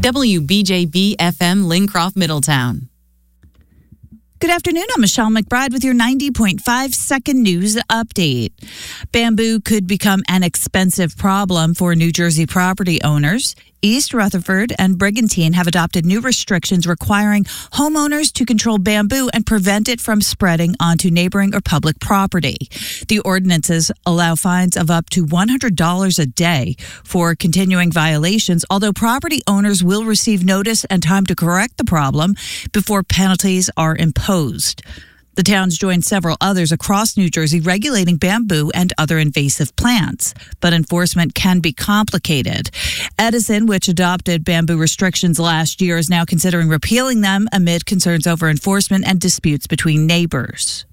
WBJB FM Lincroft, Middletown. Good afternoon. I'm Michelle McBride with your 90.5 second news update. Bamboo could become an expensive problem for New Jersey property owners. East Rutherford and Brigantine have adopted new restrictions requiring homeowners to control bamboo and prevent it from spreading onto neighboring or public property. The ordinances allow fines of up to $100 a day for continuing violations, although property owners will receive notice and time to correct the problem before penalties are imposed. The towns joined several others across New Jersey regulating bamboo and other invasive plants, but enforcement can be complicated. Edison, which adopted bamboo restrictions last year, is now considering repealing them amid concerns over enforcement and disputes between neighbors.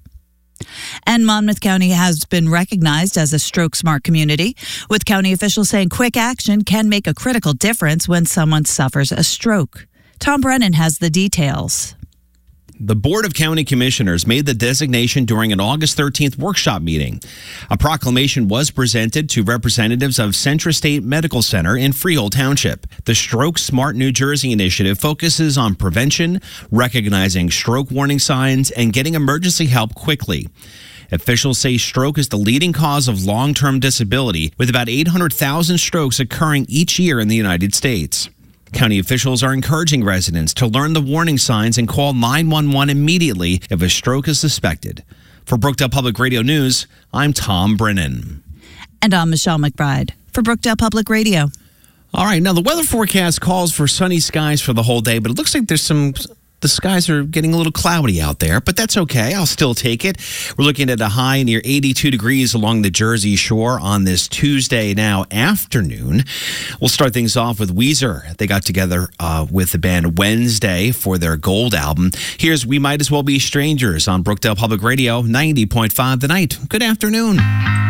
And Monmouth County has been recognized as a stroke smart community, with county officials saying quick action can make a critical difference when someone suffers a stroke. Tom Brennan has the details. The Board of County Commissioners made the designation during an August 13th workshop meeting. A proclamation was presented to representatives of Centra State Medical Center in Freehold Township. The Stroke Smart New Jersey initiative focuses on prevention, recognizing stroke warning signs, and getting emergency help quickly. Officials say stroke is the leading cause of long-term disability, with about 800,000 strokes occurring each year in the United States. County officials are encouraging residents to learn the warning signs and call 911 immediately if a stroke is suspected. For Brookdale Public Radio News, I'm Tom Brennan. And I'm Michelle McBride for Brookdale Public Radio. All right, now the weather forecast calls for sunny skies for the whole day, but it looks like the skies are getting a little cloudy out there, but that's okay. I'll still take it. We're looking at a high near 82 degrees along the Jersey Shore on this Tuesday now afternoon. We'll start things off with Weezer. They got together with the band Wednesday for their Gold album. Here's We Might As Well Be Strangers on Brookdale Public Radio, 90.5 The Night. Good afternoon.